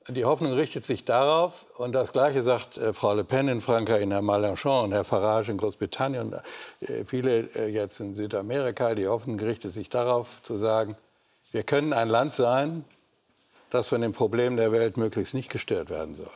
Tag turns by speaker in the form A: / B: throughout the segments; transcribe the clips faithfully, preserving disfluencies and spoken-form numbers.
A: Die Hoffnung richtet sich darauf, und das Gleiche sagt äh, Frau Le Pen in Frankreich, Herr Mélenchon und Herr Farage in Großbritannien und äh, viele äh, jetzt in Südamerika. Die Hoffnung richtet sich darauf, zu sagen, wir können ein Land sein, das von den Problemen der Welt möglichst nicht gestört werden soll.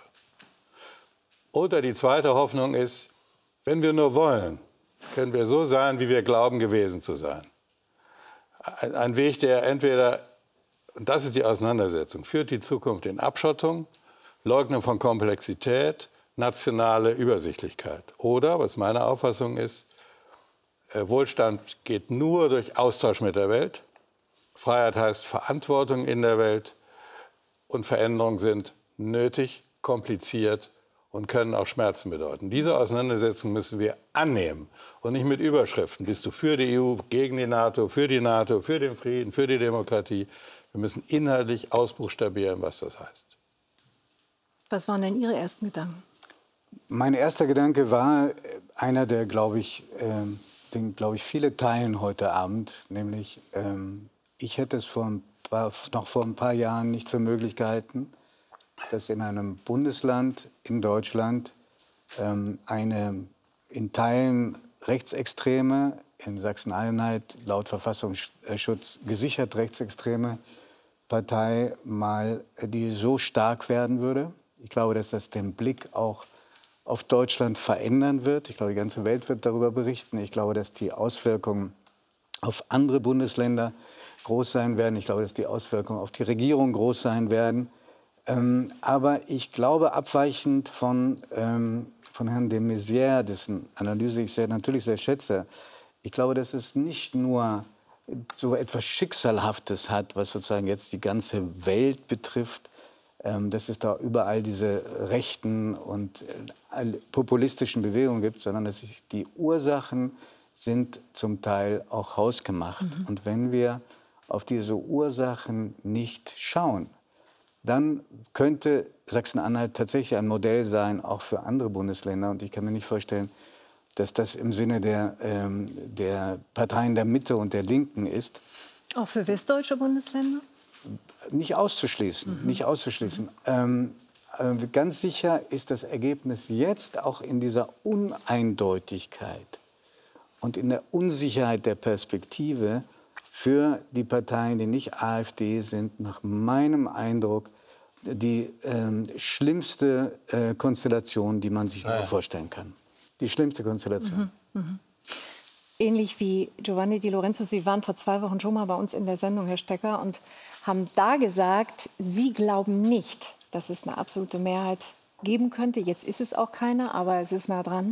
A: Oder die zweite Hoffnung ist, wenn wir nur wollen, können wir so sein, wie wir glauben gewesen zu sein. Ein, ein Weg, der entweder, und das ist die Auseinandersetzung, führt die Zukunft in Abschottung, Leugnung von Komplexität, nationale Übersichtlichkeit. Oder, was meine Auffassung ist, Wohlstand geht nur durch Austausch mit der Welt. Freiheit heißt Verantwortung in der Welt. Und Veränderungen sind nötig, kompliziert und können auch Schmerzen bedeuten. Diese Auseinandersetzung müssen wir annehmen und nicht mit Überschriften. Bist du für die E U, gegen die NATO, für die NATO, für den Frieden, für die Demokratie? Wir müssen inhaltlich ausbuchstabieren, was das heißt.
B: Was waren denn Ihre ersten Gedanken?
C: Mein erster Gedanke war einer, der, glaube ich, ähm, den, glaube ich, viele teilen heute Abend. Nämlich, ähm, ich hätte es vor ein paar, noch vor ein paar Jahren nicht für möglich gehalten, dass in einem Bundesland in Deutschland ähm, eine in Teilen rechtsextreme, in Sachsen-Anhalt laut Verfassungsschutz gesichert rechtsextreme Partei mal, die so stark werden würde. Ich glaube, dass das den Blick auch auf Deutschland verändern wird. Ich glaube, die ganze Welt wird darüber berichten. Ich glaube, dass die Auswirkungen auf andere Bundesländer groß sein werden. Ich glaube, dass die Auswirkungen auf die Regierung groß sein werden. Ähm, aber ich glaube, abweichend von, ähm, von Herrn de Maizière, dessen Analyse ich sehr, natürlich sehr schätze, ich glaube, dass es nicht nur so etwas Schicksalhaftes hat, was sozusagen jetzt die ganze Welt betrifft, ähm, dass es da überall diese rechten und äh, populistischen Bewegungen gibt, sondern dass sich die Ursachen sind zum Teil auch hausgemacht. Mhm. Und wenn wir auf diese Ursachen nicht schauen, dann könnte Sachsen-Anhalt tatsächlich ein Modell sein, auch für andere Bundesländer. Und ich kann mir nicht vorstellen, dass das im Sinne der, ähm, der Parteien der Mitte und der Linken ist.
B: Auch für westdeutsche Bundesländer?
C: Nicht auszuschließen, mhm. nicht auszuschließen. Mhm. Ähm, äh, ganz sicher ist das Ergebnis jetzt auch in dieser Uneindeutigkeit und in der Unsicherheit der Perspektive für die Parteien, die nicht AfD sind, nach meinem Eindruck die ähm, schlimmste äh, Konstellation, die man sich
A: ja.
C: nur vorstellen kann. Die schlimmste Konstellation.
B: Mhm, mh. Ähnlich wie Giovanni Di Lorenzo, Sie waren vor zwei Wochen schon mal bei uns in der Sendung, Herr Stecker, und haben da gesagt, Sie glauben nicht, dass es eine absolute Mehrheit geben könnte. Jetzt ist es auch keine, aber es ist nah dran.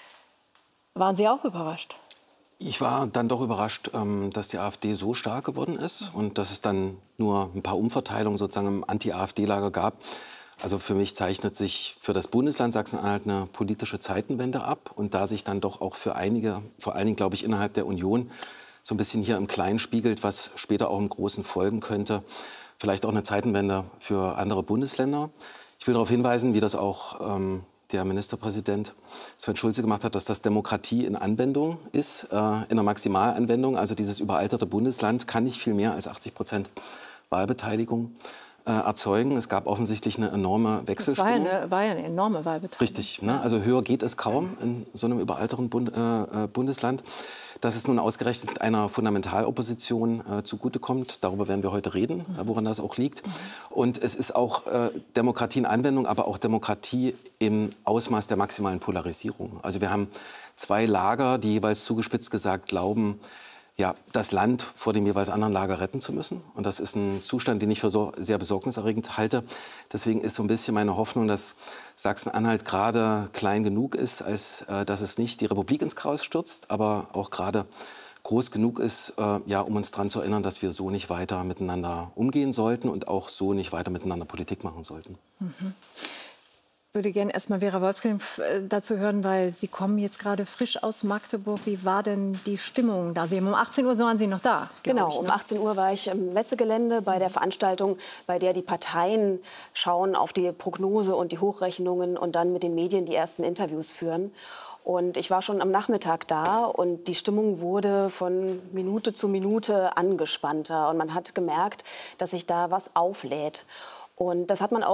B: Waren Sie auch überrascht?
D: Ich war dann doch überrascht, dass die AfD so stark geworden ist und dass es dann nur ein paar Umverteilungen sozusagen im Anti-AfD-Lager gab. Also für mich zeichnet sich für das Bundesland Sachsen-Anhalt eine politische Zeitenwende ab. Und da sich dann doch auch für einige, vor allen Dingen, glaube ich, innerhalb der Union, so ein bisschen hier im Kleinen spiegelt, was später auch im Großen folgen könnte, vielleicht auch eine Zeitenwende für andere Bundesländer. Ich will darauf hinweisen, wie das auch ähm, der Ministerpräsident Sven Schulze gemacht hat, dass das Demokratie in Anwendung ist, äh, in der Maximalanwendung. Also dieses überalterte Bundesland kann nicht viel mehr als achtzig Prozent Wahlbeteiligung äh, erzeugen. Es gab offensichtlich eine enorme Wechselstimmung.
B: Das war ja eine, war ja eine enorme Wahlbeteiligung.
D: Richtig, ne? Also höher geht es kaum in so einem überalterten Bund, äh, Bundesland. Dass es nun ausgerechnet einer Fundamentalopposition äh, zugutekommt, darüber werden wir heute reden, mhm. woran das auch liegt. Mhm. Und es ist auch äh, Demokratie in Anwendung, aber auch Demokratie im Ausmaß der maximalen Polarisierung. Also wir haben zwei Lager, die jeweils zugespitzt gesagt glauben, ja, das Land vor dem jeweils anderen Lager retten zu müssen. Und das ist ein Zustand, den ich für so sehr besorgniserregend halte. Deswegen ist so ein bisschen meine Hoffnung, dass Sachsen-Anhalt gerade klein genug ist, als äh, dass es nicht die Republik ins Chaos stürzt, aber auch gerade groß genug ist, äh, ja, um uns daran zu erinnern, dass wir so nicht weiter miteinander umgehen sollten und auch so nicht weiter miteinander Politik machen sollten.
B: Mhm. Ich würde gerne erst mal Vera Wolfskämpf dazu hören, weil Sie kommen jetzt gerade frisch aus Magdeburg. Wie war denn die Stimmung da? Sie haben um achtzehn Uhr waren Sie noch da.
E: Genau,
B: ich, ne?
E: um achtzehn Uhr war ich im Messegelände bei der Veranstaltung, bei der die Parteien schauen auf die Prognose und die Hochrechnungen und dann mit den Medien die ersten Interviews führen. Und ich war schon am Nachmittag da und die Stimmung wurde von Minute zu Minute angespannter. Und man hat gemerkt, dass sich da was auflädt. Und das hat man auch